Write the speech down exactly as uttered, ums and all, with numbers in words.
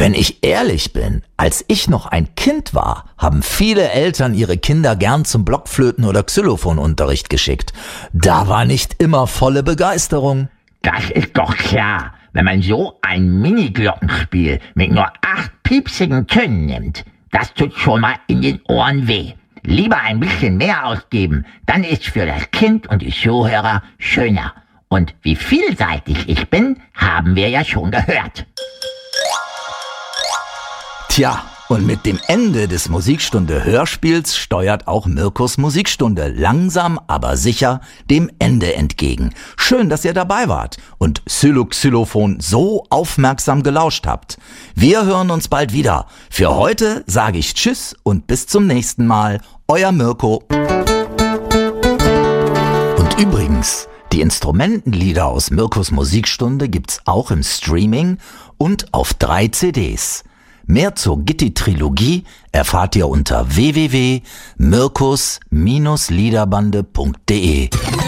Wenn ich ehrlich bin, als ich noch ein Kind war, haben viele Eltern ihre Kinder gern zum Blockflöten- oder Xylophonunterricht geschickt. Da war nicht immer volle Begeisterung. Das ist doch klar, wenn man so ein Mini-Glockenspiel mit nur acht piepsigen Tönen nimmt. Das tut schon mal in den Ohren weh. Lieber ein bisschen mehr ausgeben, dann ist für das Kind und die Zuhörer schöner. Und wie vielseitig ich bin, haben wir ja schon gehört. Tja, und mit dem Ende des Musikstunde Hörspiels steuert auch Mirkos Musikstunde langsam, aber sicher dem Ende entgegen. Schön, dass ihr dabei wart und Xylo-Xylophon so aufmerksam gelauscht habt. Wir hören uns bald wieder. Für heute sage ich Tschüss und bis zum nächsten Mal. Euer Mirko. Und übrigens, die Instrumentenlieder aus Mirkos Musikstunde gibt's auch im Streaming und auf drei C Ds. Mehr zur Gitti-Trilogie erfahrt ihr unter w w w punkt mirkos Bindestrich liederbande punkt de.